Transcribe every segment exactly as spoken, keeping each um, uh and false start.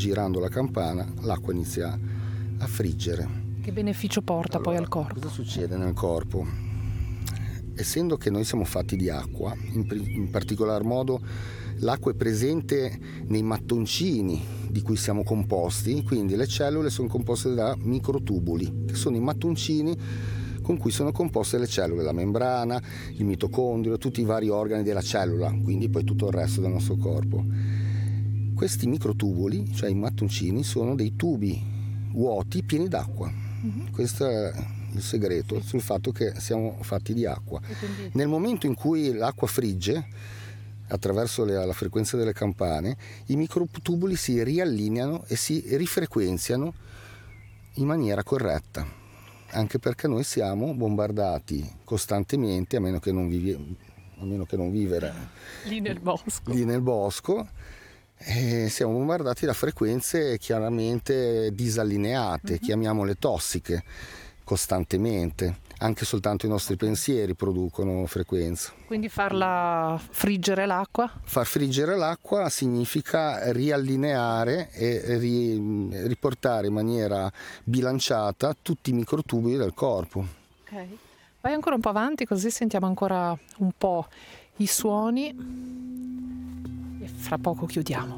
girando la campana l'acqua inizia a friggere. Che beneficio porta Allora, poi al corpo? Cosa succede nel corpo? Essendo che noi siamo fatti di acqua, in, in particolar modo l'acqua è presente nei mattoncini di cui siamo composti, quindi le cellule sono composte da microtubuli, che sono i mattoncini con cui sono composte le cellule, la membrana, il mitocondrio, tutti i vari organi della cellula, quindi poi tutto il resto del nostro corpo. Questi microtubuli, cioè i mattoncini, sono dei tubi vuoti pieni d'acqua. Mm-hmm. Questo è il segreto, sul fatto che siamo fatti di acqua. Quindi... Nel momento in cui l'acqua frigge, attraverso le, la frequenza delle campane, i microtubuli si riallineano e si rifrequenziano in maniera corretta, anche perché noi siamo bombardati costantemente, a meno che non, vivi, a meno che non vivere lì nel bosco, lì nel bosco e siamo bombardati da frequenze chiaramente disallineate, mm-hmm. chiamiamole tossiche, costantemente. Anche soltanto i nostri pensieri producono frequenza. Quindi farla friggere l'acqua? Far friggere l'acqua significa riallineare e ri, riportare in maniera bilanciata tutti i microtubuli del corpo. Ok. Vai ancora un po' avanti così sentiamo ancora un po' i suoni e fra poco chiudiamo.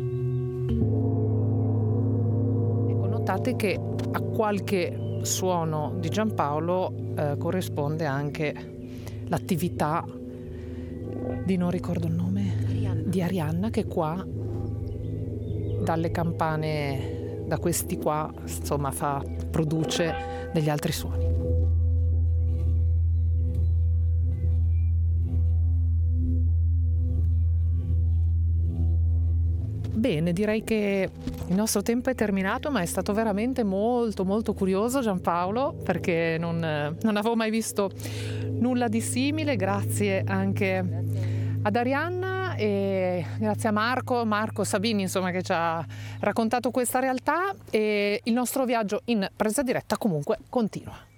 Ecco, notate che a qualche suono di Giampaolo eh, corrisponde anche l'attività di, non ricordo il nome, Arianna. di Arianna, che qua dalle campane, da questi qua, insomma, fa, produce degli altri suoni. Bene, direi che il nostro tempo è terminato, ma è stato veramente molto molto curioso, Giampaolo, perché non, non avevo mai visto nulla di simile. Grazie anche grazie. Ad Arianna e grazie a Marco, Marco Sabini, insomma, che ci ha raccontato questa realtà, e il nostro viaggio in presa diretta comunque continua.